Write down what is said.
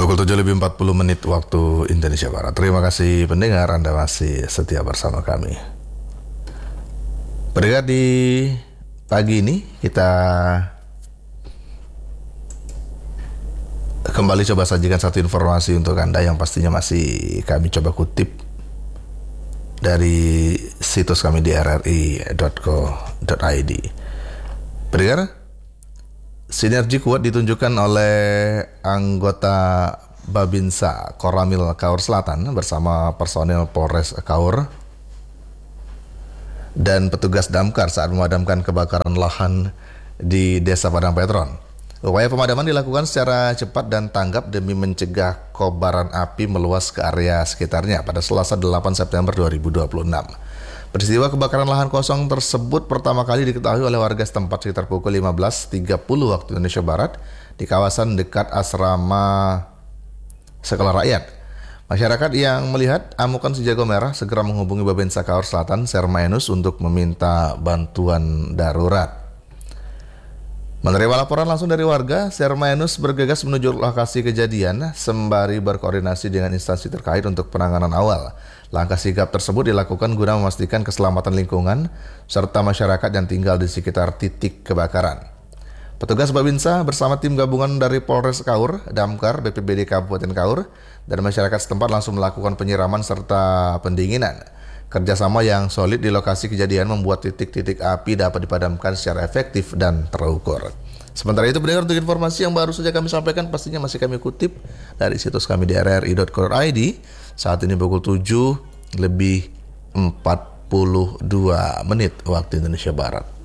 Pukul 7:40 waktu Indonesia Barat. Terima kasih pendengar, Anda masih setia bersama kami. Pendengar, di pagi ini kita kembali coba sajikan satu informasi untuk Anda yang pastinya masih kami coba kutip dari situs kami di rri.co.id. Pendengar, sinergi kuat ditunjukkan oleh anggota Babinsa Koramil Kaur Selatan bersama personil Polres Kaur dan petugas damkar saat memadamkan kebakaran lahan di Desa Padang Petron. Upaya pemadaman dilakukan secara cepat dan tanggap demi mencegah kobaran api meluas ke area sekitarnya pada Selasa 8 September 2026. Peristiwa kebakaran lahan kosong tersebut pertama kali diketahui oleh warga setempat sekitar pukul 15.30 waktu Indonesia Barat di kawasan dekat asrama Sekolah Rakyat. Masyarakat yang melihat amukan si jago merah segera menghubungi Babinsa Kaur Selatan Sermaenus untuk meminta bantuan darurat. Menerima laporan langsung dari warga, Sermaenus bergegas menuju lokasi kejadian sembari berkoordinasi dengan instansi terkait untuk penanganan awal. Langkah sigap tersebut dilakukan guna memastikan keselamatan lingkungan serta masyarakat yang tinggal di sekitar titik kebakaran. Petugas Babinsa bersama tim gabungan dari Polres Kaur, Damkar, BPBD Kabupaten Kaur, dan masyarakat setempat langsung melakukan penyiraman serta pendinginan. Kerjasama yang solid di lokasi kejadian membuat titik-titik api dapat dipadamkan secara efektif dan terukur. Sementara itu, pendengar, untuk informasi yang baru saja kami sampaikan pastinya masih kami kutip dari situs kami di rri.co.id. Saat ini pukul 7:42 waktu Indonesia Barat.